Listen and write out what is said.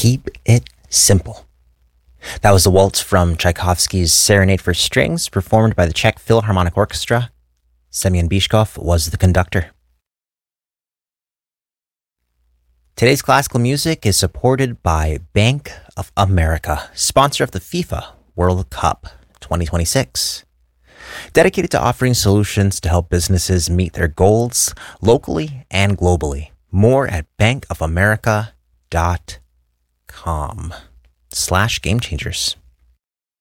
Keep it simple. That was the waltz from Tchaikovsky's Serenade for Strings, performed by the Czech Philharmonic Orchestra. Semyon Bishkov was the conductor. Today's classical music is supported by Bank of America, sponsor of the FIFA World Cup 2026. Dedicated to offering solutions to help businesses meet their goals locally and globally. More at bankofamerica.com/gamechangers.